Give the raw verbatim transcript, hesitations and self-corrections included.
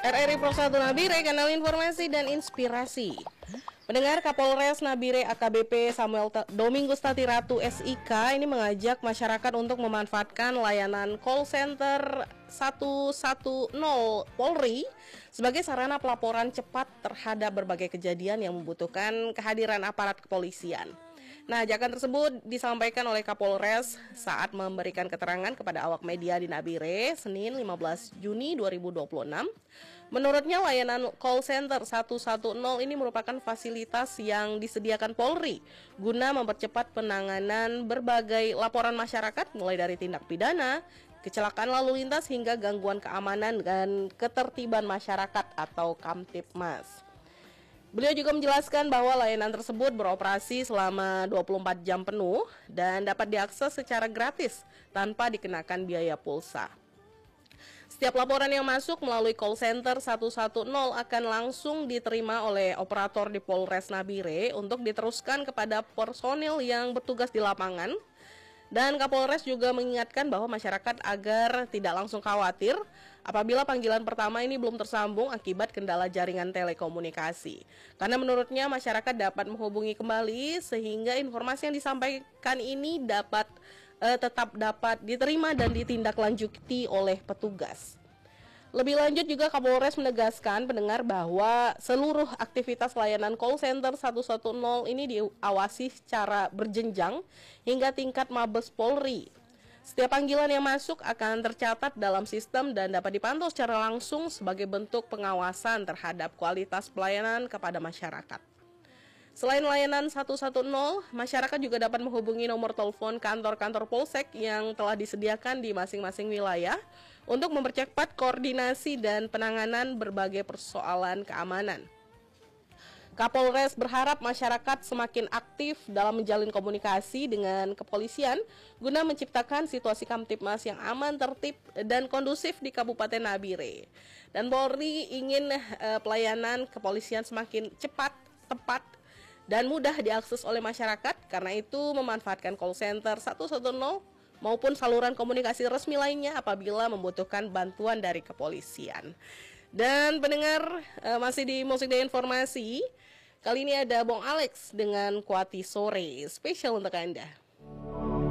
R R I Pro satu Nabire, kanal informasi dan inspirasi. Pendengar, Kapolres Nabire A K B P Samuel Domingus Tatiratu S I K ini mengajak masyarakat untuk memanfaatkan layanan call center seratus Polri sebagai sarana pelaporan cepat terhadap berbagai kejadian yang membutuhkan kehadiran aparat kepolisian. Nah, ajakan tersebut disampaikan oleh Kapolres saat memberikan keterangan kepada awak media di Nabire, Senin lima belas Juni dua ribu dua puluh enam. Menurutnya, layanan call center seratus ini merupakan fasilitas yang disediakan Polri guna mempercepat penanganan berbagai laporan masyarakat, mulai dari tindak pidana, kecelakaan lalu lintas, hingga gangguan keamanan dan ketertiban masyarakat atau Kamtibmas. Beliau juga menjelaskan bahwa layanan tersebut beroperasi selama dua puluh empat jam penuh dan dapat diakses secara gratis tanpa dikenakan biaya pulsa. Setiap laporan yang masuk melalui call center seratus akan langsung diterima oleh operator di Polres Nabire untuk diteruskan kepada personil yang bertugas di lapangan. Dan Kapolres juga mengingatkan bahwa masyarakat agar tidak langsung khawatir apabila panggilan pertama ini belum tersambung akibat kendala jaringan telekomunikasi. Karena menurutnya masyarakat dapat menghubungi kembali sehingga informasi yang disampaikan ini dapat eh, tetap dapat diterima dan ditindaklanjuti oleh petugas. Lebih lanjut juga Kapolres menegaskan pendengar bahwa seluruh aktivitas layanan call center seratus ini diawasi secara berjenjang hingga tingkat Mabes Polri. Setiap panggilan yang masuk akan tercatat dalam sistem dan dapat dipantau secara langsung sebagai bentuk pengawasan terhadap kualitas pelayanan kepada masyarakat. Selain layanan seratus, masyarakat juga dapat menghubungi nomor telepon kantor-kantor Polsek yang telah disediakan di masing-masing wilayah untuk mempercepat koordinasi dan penanganan berbagai persoalan keamanan. Kapolres berharap masyarakat semakin aktif dalam menjalin komunikasi dengan kepolisian guna menciptakan situasi Kamtibmas yang aman, tertib, dan kondusif di Kabupaten Nabire. Dan Polri ingin uh, pelayanan kepolisian semakin cepat, tepat, dan mudah diakses oleh masyarakat. Karena itu memanfaatkan call center seratus maupun saluran komunikasi resmi lainnya apabila membutuhkan bantuan dari kepolisian. Dan pendengar, uh, masih di Musik dan Informasi. Kali ini ada Bong Alex dengan Kuati Sore, spesial untuk Anda.